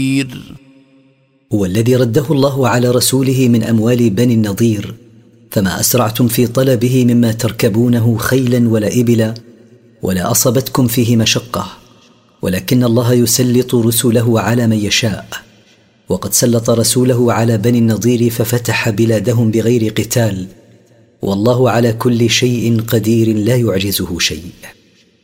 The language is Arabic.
هو الذي رده الله على رسوله من أموال بني النضير، فما أسرعتم في طلبه مما تركبونه خيلا ولا إبلا، ولا أصبتكم فيه مشقة، ولكن الله يسلط رسله على من يشاء. وقد سلط رسوله على بني النضير ففتح بلادهم بغير قتال، والله على كل شيء قدير لا يعجزه شيء.